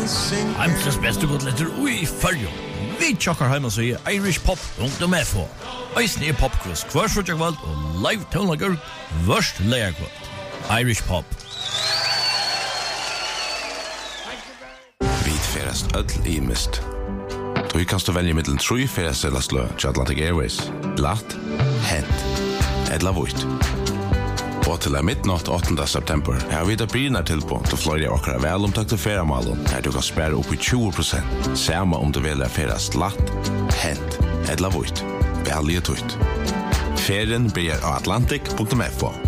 Heimsens beste godletter ui följo. Vi tjokkar heima så i irishpop.fo. Eisne popkvist hver frutjakvald og live tónleikar vørst leierkvald. Irish Pop. Vi ferast öll i mist. Du kan velja mittlen 3 ferdagssellaslø til Atlantic Airways. Glatt, hent, edla vuit. Og til midnatt 8. september har vi det brynar tilbå til flere av okra velomtakte feriamalen her du kan spære opp i 20%. Samma om du velger ferast latt, hent, edla vuit. Velge tutt. Ferien blir av atlantic.fo.